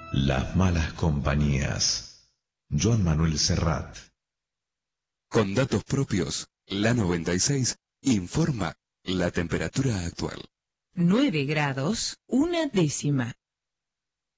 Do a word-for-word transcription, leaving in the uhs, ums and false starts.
Las malas compañías. Joan Manuel Serrat. Con datos propios, la noventa y seis informa la temperatura actual. nueve grados, una décima.